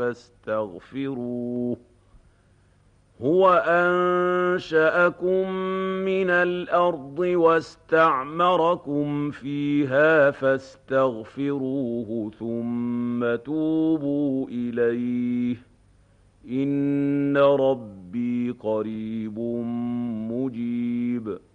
فاستغفروه هو أنشأكم من الأرض واستعمركم فيها فاستغفروه ثم توبوا إليه إن ربي قريب مجيب